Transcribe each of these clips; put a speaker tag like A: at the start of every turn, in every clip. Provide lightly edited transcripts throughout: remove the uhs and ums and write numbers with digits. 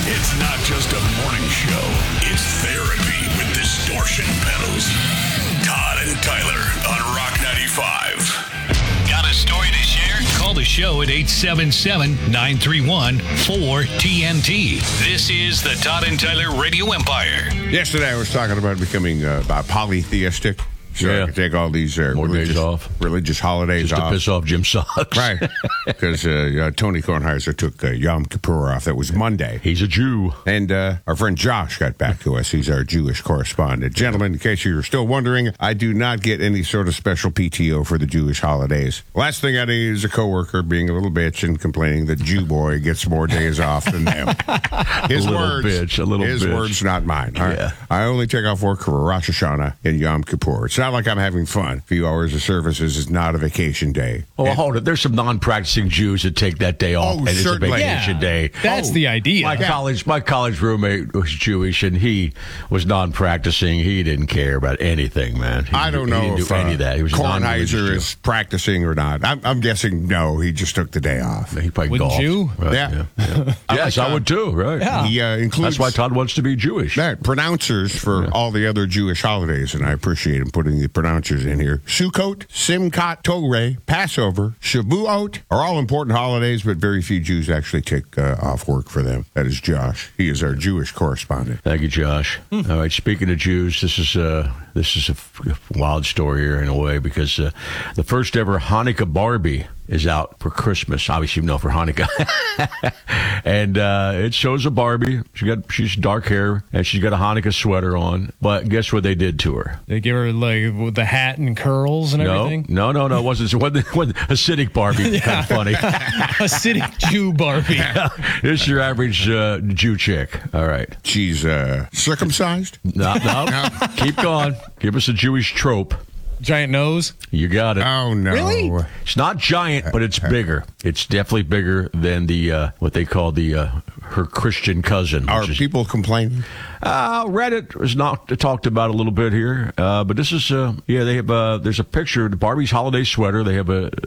A: It's not just a morning show. It's therapy with distortion pedals. Todd and Tyler on Rock 95.
B: Got a story to share? Call the show at 877-931-4TNT. This is the Todd and Tyler Radio Empire.
C: Yesterday I was talking about becoming about polytheistic. So I could take all these religious holidays
D: just
C: off.
D: to piss off Jim Socks.
C: Right. Because Tony Kornheiser took Yom Kippur off. That was Monday.
D: He's a Jew.
C: And our friend Josh got back to us. He's our Jewish correspondent. Gentlemen, in case you're still wondering, I do not get any sort of special PTO for the Jewish holidays. Last thing I need is a coworker being a little bitch and complaining that Jew boy gets more days off than them. His words, not mine. All right. I only take off work for Rosh Hashanah and Yom Kippur. It's not like I'm having fun. A few hours of services is not a vacation day.
D: Oh, hold it. There's some non-practicing Jews that take that day off, and
C: certainly.
D: It's a vacation day.
E: That's the idea.
D: My college roommate was Jewish, and he was non-practicing. He didn't care about anything, man.
C: I don't know
D: he didn't
C: if
D: do any of that. He was
C: Kornheiser is practicing or not. I'm guessing no. He just took the day off.
D: He probably
E: Wouldn't
D: golfed.
E: you?
D: Right,
C: Yeah.
D: Yes, I would too. Right.
E: Yeah.
C: He includes.
D: That's why Todd wants to be Jewish.
C: Pronouncers for all the other Jewish holidays, and I appreciate him putting the pronouncers in here. Sukkot, Simchat Torah, Passover, Shavuot are all important holidays, but very few Jews actually take off work for them. That is Josh. He is our Jewish correspondent.
D: Thank you, Josh. All right, speaking of Jews, this is a wild story here in a way, because the first ever Hanukkah Barbie is out for Christmas. Obviously, for Hanukkah. And it shows a Barbie. She's dark hair, and she's got a Hanukkah sweater on. But guess what they did to her?
E: They give her with the hat and curls and everything?
D: No. It wasn't Hasidic Barbie. Kind of funny.
E: Hasidic Jew Barbie.
D: This is your average Jew chick. All right.
C: She's circumcised?
D: No. Keep going. Give us a Jewish trope.
E: Giant nose?
D: You got it.
C: Oh, no.
E: Really?
D: It's not giant, but it's bigger. It's definitely bigger than the what they call her Christian cousin.
C: Are people complaining?
D: Reddit was not talked about a little bit here, but this is they have there's a picture of Barbie's holiday sweater. They have a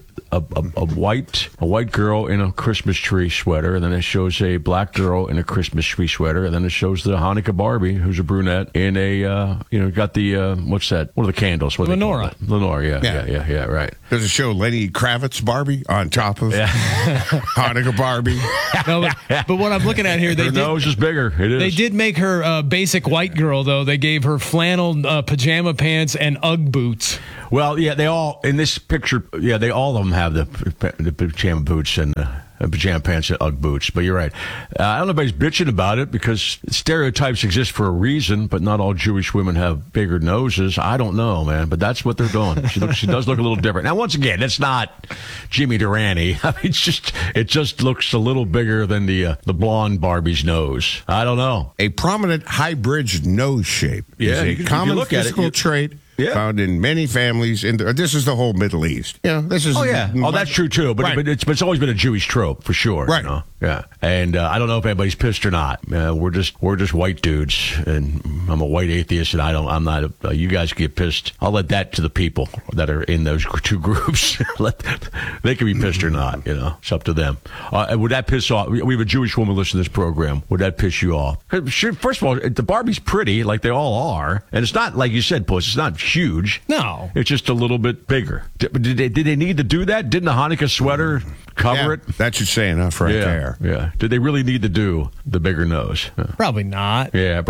D: white girl in a Christmas tree sweater, and then it shows a black girl in a Christmas tree sweater, and then it shows the Hanukkah Barbie, who's a brunette, in a got the what's that? What are the candles? What
E: Lenora.
D: Lenora, yeah, right.
C: Does it show Lenny Kravitz Barbie on top of Hanukkah Barbie?
E: No, but what I'm looking at here,
D: Her nose is bigger. It is.
E: They did make her basic white girl, though. They gave her flannel pajama pants and Ugg boots.
D: Well, yeah, they all, in this picture, they all of them have the pajama boots and pajama pants and Ugg boots. But you're right. I don't know if anybody's bitching about it, because stereotypes exist for a reason, but not all Jewish women have bigger noses. I don't know, man, but that's what they're doing. She does look a little different. Now, once again, it's not Jimmy Durante. I mean, it just looks a little bigger than the blonde Barbie's nose. I don't know.
C: A prominent high-bridged nose shape is a common physical trait found in many families. This is the whole Middle East. This is.
D: Oh, yeah. That's true, too. But,
C: right.
D: but it's always been a Jewish trope, for sure.
C: Right.
D: Yeah. And I don't know if anybody's pissed or not. We're just white dudes, and I'm a white atheist, and I'm not. You guys get pissed. I'll let that to the people that are in those two groups. They can be pissed or not. It's up to them. Would that piss off? We have a Jewish woman listening to this program. Would that piss you off? First of all, the Barbie's pretty, like they all are, and it's not like you said, Puss. It's not huge.
E: No,
D: it's just a little bit bigger. Did they need to do that? Didn't the Hanukkah sweater cover it?
C: That should say enough right there.
D: Yeah. Did they really need to do the bigger nose?
E: Probably not.
D: Yeah,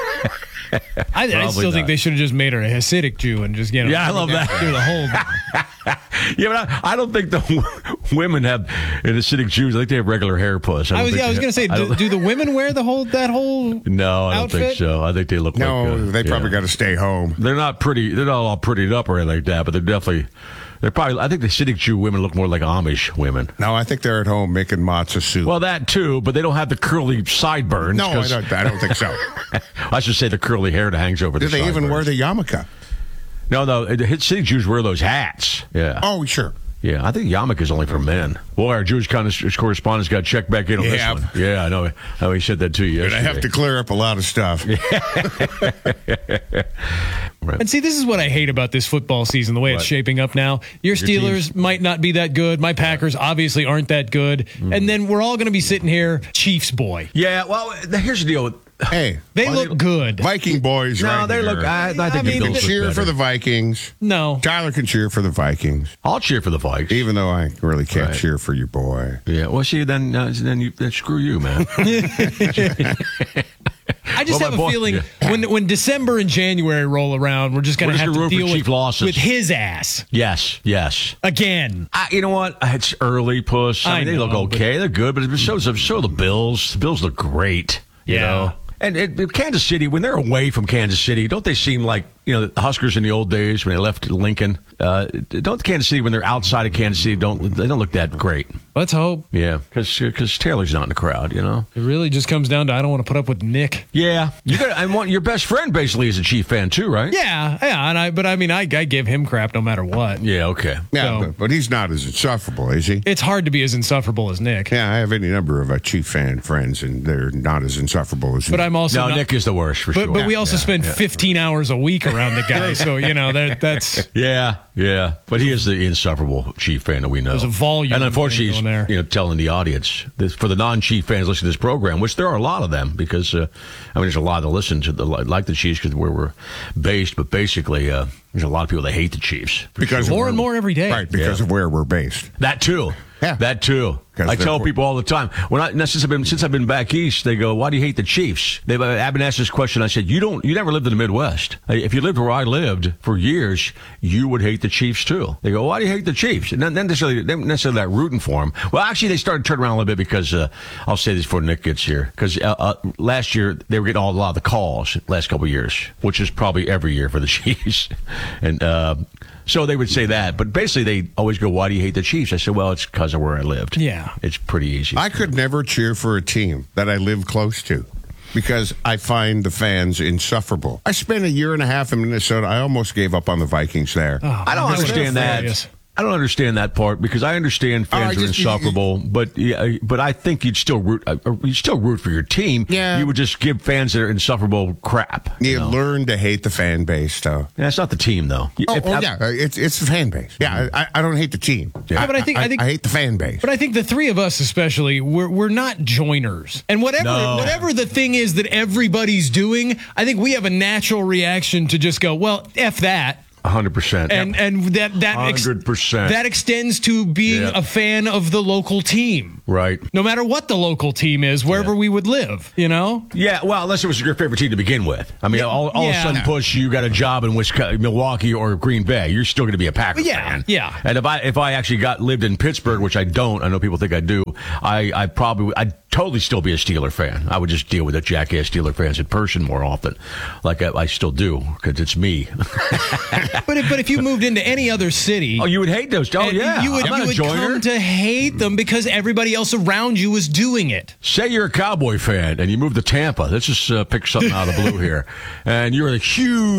E: I still think they should have just made her a Hasidic Jew and just
D: I love that.
E: Do the whole.
D: But I don't think the women have Hasidic Jews. I think they have regular hair, Puss.
E: I was going to say, do the women wear that whole?
D: No, I don't think so. I think they look
C: they probably got to stay home.
D: They're not pretty. They're not all prettied up or anything like that, but they're definitely. I think the Hasidic Jew women look more like Amish women.
C: No, I think they're at home making matzah soup.
D: Well, that too, but they don't have the curly sideburns.
C: No, I don't think so.
D: I should say the curly hair that hangs over the sideburns.
C: Do they even wear the yarmulke?
D: No, the Hasidic Jews wear those hats. Yeah.
C: Oh, sure.
D: Yeah, I think yarmulke is only for men. Boy, our Jewish correspondent's got to check back in on this one. Yeah, I know. He said that to you yesterday.
C: I have to clear up a lot of stuff.
E: And see, this is what I hate about this football season, the way it's shaping up now. Your Steelers might not be that good. My Packers obviously aren't that good. And then we're all going to be sitting here, Chiefs boy.
D: Yeah, well, here's the deal.
C: Hey,
E: they look good.
C: Viking boys,
D: no,
C: right
D: they
C: here.
D: look. I think
C: you can cheer for the Vikings.
E: No,
C: Tyler can cheer for the Vikings.
D: I'll cheer for the Vikes,
C: even though I really can't cheer for your boy.
D: Yeah, well, see, then screw you, man.
E: I just have a feeling when December and January roll around, we're just going to have to deal with his ass.
D: Yes.
E: Again.
D: You know what? It's early, puss. I mean, they look okay. They're good, but so the Bills. The Bills look great. You know? And Kansas City, when they're away from Kansas City, don't they seem like, the Huskers in the old days when they left Lincoln? Don't Kansas City, when they're outside of Kansas City, they don't look that great.
E: Let's hope.
D: Yeah, because Taylor's not in the crowd, It
E: really just comes down to I don't want to put up with Nick.
D: Yeah, your best friend basically is a Chief fan too, right?
E: Yeah, and I give him crap no matter what.
D: Yeah, okay.
C: Yeah, but he's not as insufferable, is he?
E: It's hard to be as insufferable as Nick.
C: Yeah, I have any number of Chief fan friends, and they're not as insufferable as
E: But I'm also
D: Nick is the worst for sure.
E: But we also spend 15 hours a week around the guy, so that's
D: yeah. But he is the insufferable Chief fan that we know.
E: There's a volume,
D: and unfortunately, he's telling the audience for the non-Chief fans listening to this program, which there are a lot of them, because there's a lot that listen to like the Chiefs because where we're based, but basically there's a lot of people that hate the Chiefs
C: because
E: more and more every day,
C: right? Because of where we're based.
D: That too.
C: Yeah.
D: That too. I tell people all the time since I've been back east, they go, "Why do you hate the Chiefs?" I've been asked this question. I said, "You never lived in the Midwest. If you lived where I lived for years, you would hate the Chiefs too." They go, "Why do you hate the Chiefs?" And then necessarily that rooting for them. Well, actually, they started to turn around a little bit because I'll say this before Nick gets here. Because last year they were getting a lot of the calls last couple of years, which is probably every year for the Chiefs, and. So they would say that, but basically they always go, "Why do you hate the Chiefs?" I said, "Well, it's because of where I lived."
E: Yeah.
D: It's pretty easy.
C: I could never cheer for a team that I live close to because I find the fans insufferable. I spent a year and a half in Minnesota. I almost gave up on the Vikings there.
D: Oh, I don't understand that. I don't understand that part because I understand fans are insufferable, but I think you'd still root for your team.
C: Yeah.
D: You would just give fans that are insufferable crap.
C: You learn to hate the fan base, though.
D: Yeah, it's not the team, though.
C: It's the fan base. Yeah, I don't hate the team.
E: Yeah. But I
C: hate the fan base.
E: But I think the three of us, especially, we're not joiners. And whatever the thing is that everybody's doing, I think we have a natural reaction to just go, well, F that.
D: 100%.
E: And that
D: 100%.
E: That extends to being a fan of the local team.
D: Right.
E: No matter what the local team is, wherever we would live, Yeah,
D: well, unless it was your favorite team to begin with. I mean, all of a sudden, Push, you got a job in Milwaukee or Green Bay, you're still going to be a Packers fan.
E: Yeah.
D: And if I actually lived in Pittsburgh, which I don't, I know people think I do, I'd totally still be a Steeler fan. I would just deal with the jackass Steeler fans in person more often, like I still do, because it's me.
E: But if you moved into any other city,
D: you would hate those. Oh yeah,
E: you would come to hate them because everybody else around you was doing it.
D: Say you're a Cowboy fan and you move to Tampa. Let's just pick something out of the blue here, and you're a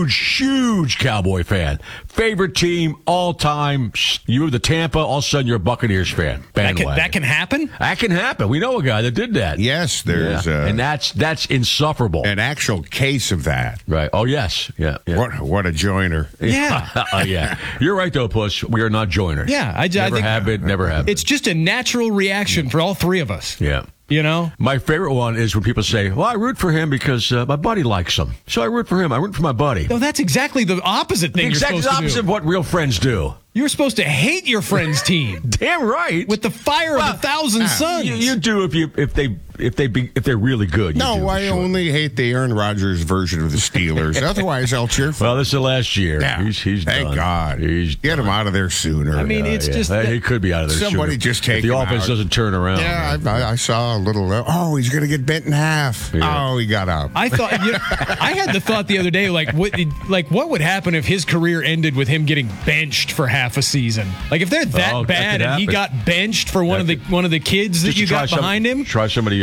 D: huge Cowboy fan. Favorite team all time. You move to Tampa, all of a sudden you're a Buccaneers fan. Bandwagon.
E: That can happen.
D: That can happen. We know a guy that did that.
C: Yes, there's
D: and that's insufferable.
C: An actual case of that.
D: Right. Oh yes. Yeah.
C: What a joiner.
E: Yeah.
D: Yeah. You're right though, Puss. We are not joiners.
E: Yeah. I think
D: never have.
E: It's just a natural reaction for all three of us.
D: Yeah.
E: My
D: favorite one is when people say, "Well, I root for him because my buddy likes him, so I root for him. I root for my buddy."
E: No, that's exactly the opposite thing.
D: Exactly the opposite of what real friends do.
E: You're supposed to hate your friend's team.
D: Damn right.
E: With the fire of 1,000 suns.
D: You do if they're really good.
C: No, I only hate the Aaron Rodgers version of the Steelers. Otherwise, I'll cheer for him.
D: Well, this is the last year.
C: Yeah.
D: He's
C: Thank
D: done.
C: God. Get him out of there sooner.
E: I mean, it's just
D: he could be out of there.
C: Somebody
D: sooner.
C: just take
D: if the
C: him
D: offense
C: out.
D: doesn't turn around.
C: Yeah, I saw a little. He's going to get bent in half.
D: Yeah.
C: Oh, he got out.
E: I thought. I had the thought the other day, what would happen if his career ended with him getting benched for half a season? Like if they're that bad and he got benched for one of the kids that you got behind him.
D: Try somebody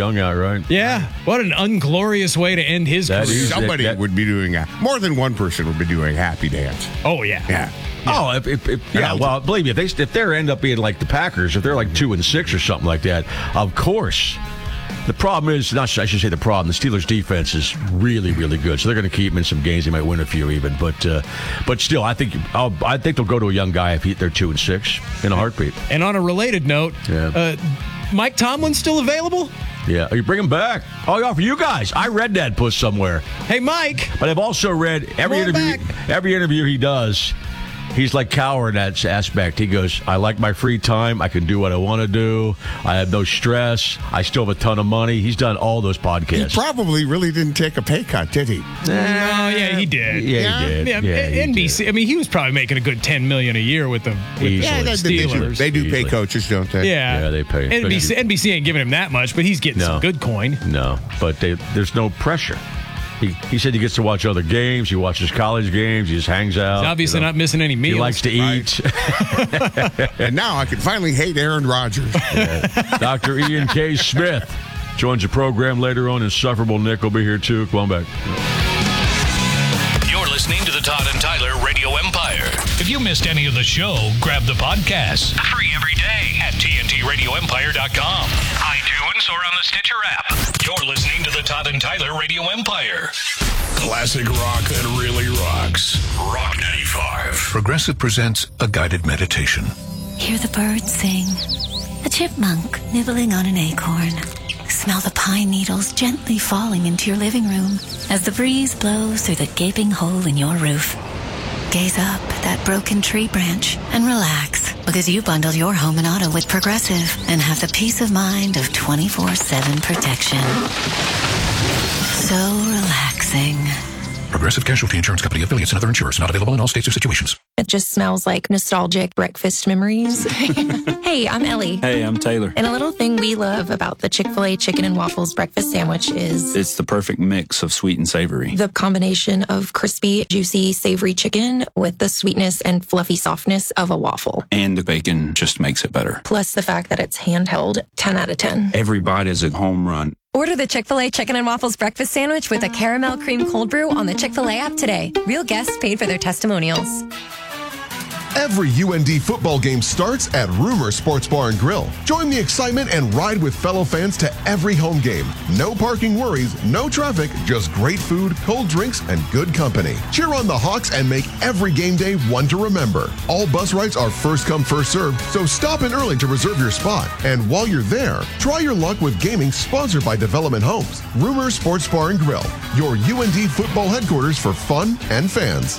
D: Young out, right?
E: Yeah. What an unglorious way to end his
D: That
E: career.
D: is-
C: Somebody
D: that-
C: would be doing more than one person would be doing Happy Dance.
E: Oh, yeah.
C: Yeah.
D: Oh, well, believe me, if they end up being like the Packers, if they're like 2-6 or something like that, of course. The problem is, I should say the problem, the Steelers' defense is really, really good. So they're going to keep them in some games. They might win a few even. But still, I think they'll go to a young guy if they're 2-6 in a heartbeat.
E: And on a related note, Mike Tomlin's still available?
D: Yeah. You bring him back. Oh, yeah, for you guys. I read that post somewhere.
E: Hey, Mike.
D: But I've also read every interview he does. He's like Cowher in that aspect. He goes, I like my free time. I can do what I want to do. I have no stress. I still have a ton of money. He's done all those podcasts.
C: He probably really didn't take a pay cut, did he?
E: Oh, yeah, he did.
D: Yeah, he did.
E: Yeah,
D: he
E: NBC.
D: did.
E: I mean, he was probably making a good $10 million a year with the Steelers.
C: They do pay coaches, don't they?
E: Yeah,
D: they pay.
E: NBC ain't giving him that much, but he's getting some good coin.
D: No, but there's no pressure. He said he gets to watch other games. He watches college games. He just hangs out.
E: He's obviously not missing any meals.
D: He likes to eat.
C: And now I can finally hate Aaron Rodgers.
D: Dr. Ian K. Smith joins the program later on. Insufferable Nick will be here too. Come on back.
B: You're listening to the Todd and Tyler Radio Empire. If you missed any of the show, grab the podcast. Free every day at TNTRadioEmpire.com, iTunes, or on the Stitcher app. You're listening to the Todd and Tyler Radio Empire.
A: Classic rock that really rocks. Rock 95. Progressive presents a guided meditation.
F: Hear the birds sing. A chipmunk nibbling on an acorn. Smell the pine needles gently falling into your living room as the breeze blows through the gaping hole in your roof. Gaze up at that broken tree branch and relax, because you bundled your home and auto with Progressive and have the peace of mind of 24/7 protection. So relaxing.
A: Progressive Casualty Insurance Company, affiliates, and other insurers. Not available in all states or situations.
G: It just smells like nostalgic breakfast memories. Hey, I'm Ellie.
H: Hey, I'm Taylor.
G: And a little thing we love about the Chick-fil-A Chicken and Waffles breakfast sandwich is
H: It's the perfect mix of sweet and savory.
G: the combination of crispy, juicy, savory chicken with the sweetness and fluffy softness of a waffle.
H: And the bacon just makes it better.
G: Plus the fact that it's handheld, 10 out of 10.
H: Every bite is a home run.
I: Order the Chick-fil-A Chicken and Waffles breakfast sandwich with a caramel cream cold brew on the Chick-fil-A app today. Real guests paid for their testimonials.
J: Every UND football game starts at Rumor Sports Bar and Grill. Join the excitement and ride with fellow fans to every home game. No parking worries, no traffic, just great food, cold drinks, and good company. Cheer on the Hawks and make every game day one to remember. All bus rides are first come, first served, so stop in early to reserve your spot. And while you're there, try your luck with gaming sponsored by Development Homes. Rumor Sports Bar and Grill, your UND football headquarters for fun and fans.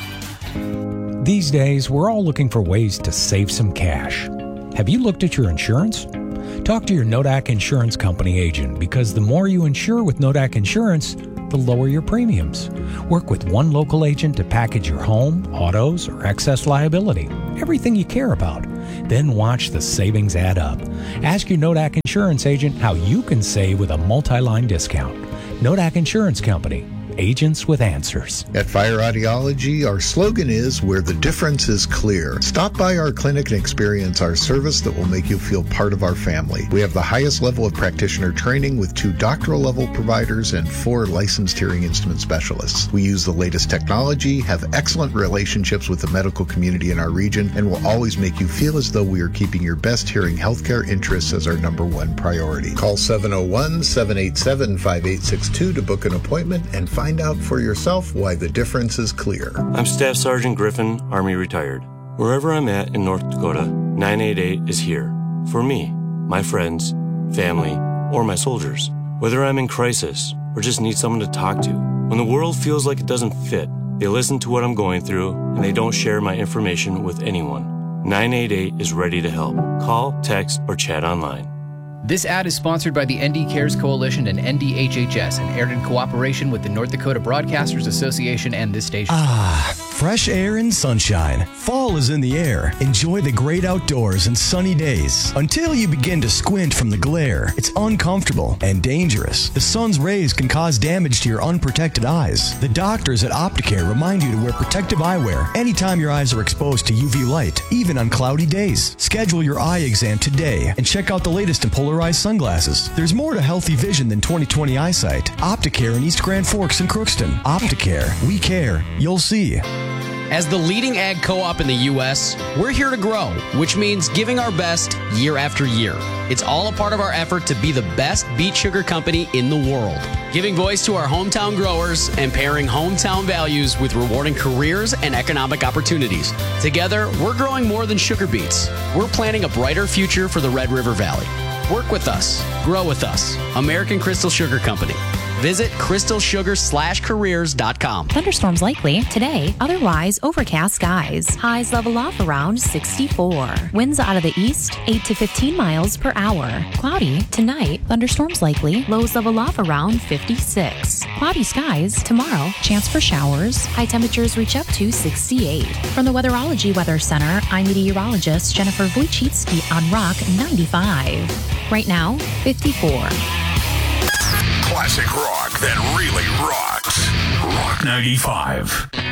K: These days, we're all looking for ways to save some cash. Have you looked at your insurance? Talk to your Nodak Insurance Company agent, because the more you insure with Nodak Insurance, the lower your premiums. Work with one local agent to package your home, autos, or excess liability, everything you care about. Then watch the savings add up. Ask your Nodak Insurance agent how you can save with a multi-line discount. Nodak Insurance Company. Agents with answers.
L: At Fire Audiology, our slogan is where the difference is clear. Stop by our clinic and experience our service that will make you feel part of our family. We have the highest level of practitioner training with 2 doctoral level providers and 4 licensed hearing instrument specialists. We use the latest technology, have excellent relationships with the medical community in our region, and will always make you feel as though we are keeping your best hearing healthcare interests as our #1 priority. Call 701-787-5862 to book an appointment and find out for yourself why the difference is clear.
M: I'm Staff Sergeant Griffin, Army retired. Wherever I'm at in North Dakota, 988 is here. For me, my friends, family, or my soldiers. Whether I'm in crisis or just need someone to talk to. When the world feels like it doesn't fit, they listen to what I'm going through and they don't share my information with anyone. 988 is ready to help. Call, text, or chat online.
N: This ad is sponsored by the ND Cares Coalition and NDHHS and aired in cooperation with the North Dakota Broadcasters Association and this station.
O: Fresh air and sunshine. Fall is in the air. Enjoy the great outdoors and sunny days. Until you begin to squint from the glare, it's uncomfortable and dangerous. The sun's rays can cause damage to your unprotected eyes. The doctors at Opticare remind you to wear protective eyewear anytime your eyes are exposed to UV light, even on cloudy days. Schedule your eye exam today and check out the latest in polarized sunglasses. There's more to healthy vision than 20/20 eyesight. Opticare in East Grand Forks and Crookston. Opticare. We care. You'll see.
P: As the leading ag co-op in the U.S., we're here to grow, which means giving our best year after year. It's all a part of our effort to be the best beet sugar company in the world. Giving voice to our hometown growers and pairing hometown values with rewarding careers and economic opportunities. Together, we're growing more than sugar beets. We're planning a brighter future for the Red River Valley. Work with us. Grow with us. American Crystal Sugar Company. Visit crystalsugar/careers.com.
Q: Thunderstorms likely today, otherwise overcast skies. Highs level off around 64. Winds out of the east, 8 to 15 miles per hour. Cloudy tonight, thunderstorms likely. Lows level off around 56. Cloudy skies tomorrow, chance for showers. High temperatures reach up to 68. From the Weatherology Weather Center, I'm meteorologist Jennifer Wojcicki on Rock 95. Right now, 54.
A: Classic rock that really rocks. Rock 95.